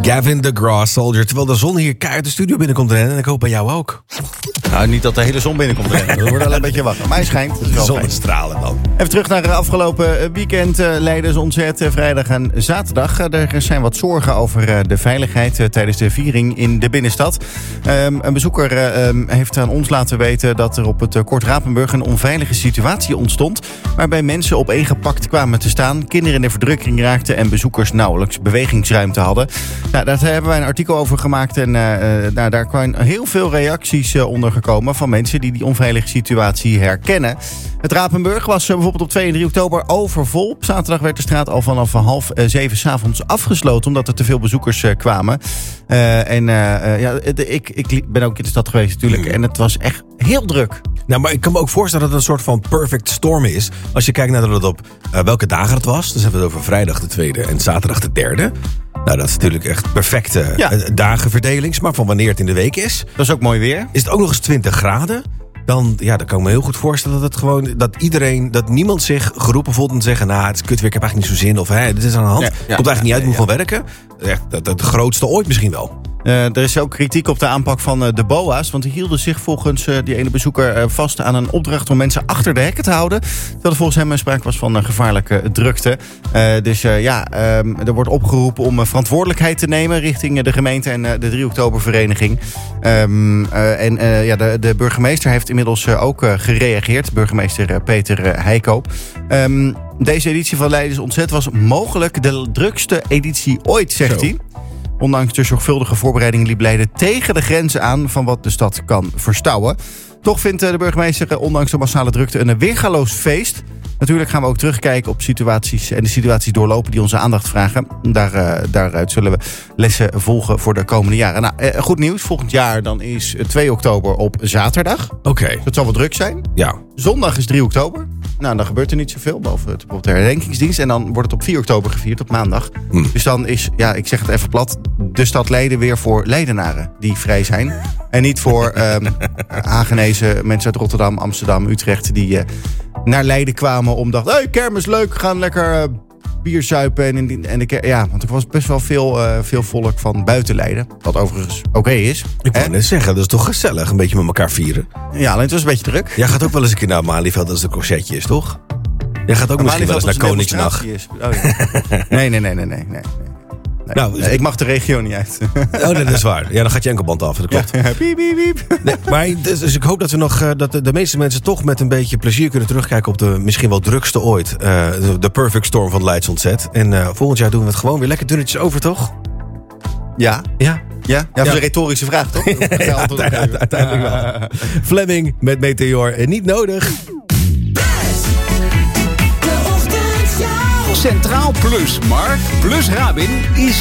Gavin DeGraw Soldier. Terwijl de zon hier keihard de studio binnenkomt rennen. En ik hoop bij jou ook. Nou, niet dat de hele zon binnenkomt rennen. Dat wordt wel een beetje wakker. Maar hij schijnt. Dat is wel fijn. Zonnestralen dan. Even terug naar het afgelopen weekend. Leidens ontzet vrijdag en zaterdag. Er zijn wat zorgen over de veiligheid tijdens de viering in de binnenstad. Een bezoeker heeft aan ons laten weten dat er op het Kort Rapenburg een onveilige situatie ontstond. Waarbij mensen opeengepakt kwamen te staan, kinderen in de verdrukking raakten en bezoekers nauwelijks bewegingsruimte hadden. Nou, daar hebben wij een artikel over gemaakt en daar kwamen heel veel reacties onder gekomen van mensen die onveilige situatie herkennen. Het Rapenburg was bijvoorbeeld op 2 en 3 oktober overvol. Op zaterdag werd de straat al vanaf 6:30 s'avonds afgesloten omdat er te veel bezoekers kwamen. Ik ben ook in de stad geweest natuurlijk en het was echt heel druk. Nou, maar ik kan me ook voorstellen dat het een soort van perfect storm is. Als je kijkt naar dat het op welke dagen het was. Dus hebben we het over vrijdag de 2e en zaterdag de 3e. Nou, dat is natuurlijk echt perfecte dagenverdelings. Maar van wanneer het in de week is. Dat is ook mooi weer. Is het ook nog eens 20 graden? Dan kan ik me heel goed voorstellen dat niemand zich geroepen voelt om te zeggen, nou, het is kut weer, ik heb eigenlijk niet zo zin. Of dit is aan de hand. Komt eigenlijk niet uit, moet gewoon werken. Echt, het grootste ooit misschien wel. Er is ook kritiek op de aanpak van de BOA's. Want die hielden zich volgens die ene bezoeker vast aan een opdracht om mensen achter de hekken te houden. Terwijl er volgens hem sprake was van gevaarlijke drukte. Er wordt opgeroepen om verantwoordelijkheid te nemen richting de gemeente en de 3 oktobervereniging. De burgemeester heeft inmiddels ook gereageerd. Burgemeester Peter Heikoop. Deze editie van Leidens ontzet was mogelijk de drukste editie ooit, zegt hij. Ondanks de zorgvuldige voorbereiding liep Leiden tegen de grenzen aan van wat de stad kan verstouwen. Toch vindt de burgemeester ondanks de massale drukte een weergaloos feest. Natuurlijk gaan we ook terugkijken op situaties en de situaties doorlopen die onze aandacht vragen. Daaruit zullen we lessen volgen voor de komende jaren. Nou, goed nieuws. Volgend jaar dan is 2 oktober op zaterdag. Oké. Dat zal wel druk zijn. Ja. Zondag is 3 oktober. Nou, dan gebeurt er niet zoveel, behalve bijvoorbeeld de herdenkingsdienst. En dan wordt het op 4 oktober gevierd, op maandag. Dus dan is, ik zeg het even plat, de stad Leiden weer voor Leidenaren die vrij zijn. En niet voor Hagenezen, mensen uit Rotterdam, Amsterdam, Utrecht, die naar Leiden kwamen om dachten, hey, kermis leuk, we gaan lekker bier zuipen. Want er was best wel veel volk van buiten Leiden. Wat overigens oké is. Ik wou net zeggen, dat is toch gezellig, een beetje met elkaar vieren. Ja, alleen het was een beetje druk. Jij gaat ook wel eens een keer naar Malieveld als het een concertje is, toch? Jij gaat ook misschien wel eens naar Koningsnacht. Nee. Nou, ik mag de regio niet uit. Oh, dat is waar. Ja, dan gaat je enkelband af. Dat klopt. Ja, piep, piep, piep. Nee, maar dus ik hoop dat we dat de meeste mensen toch met een beetje plezier kunnen terugkijken op de misschien wel drukste ooit. De perfect storm van Leids ontzet. En volgend jaar doen we het gewoon weer lekker dunnetjes over, toch? Ja. Ja, dat is een retorische vraag, toch? Uiteindelijk wel. Fleming met Meteor. En niet nodig. Centraal Plus Mark plus Rabin is